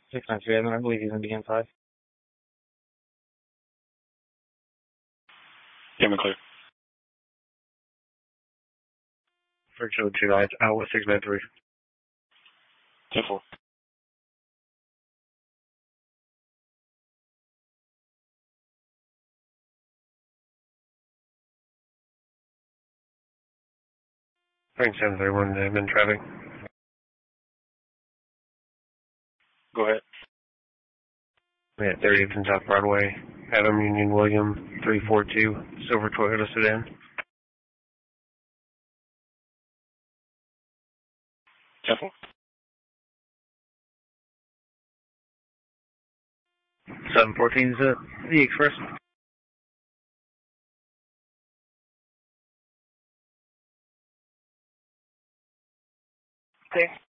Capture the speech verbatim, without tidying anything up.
six nine three, I believe he's in B N five. Yeah, I'm clear. For Joe two, I out with six nine three. ten four. Range seven thirty one, I'm in traffic. Go ahead. Yeah, thirtieth and South Broadway, Adam Union William, three four two, silver Toyota sedan. ten four. seven fourteen is it? The Express. Okay.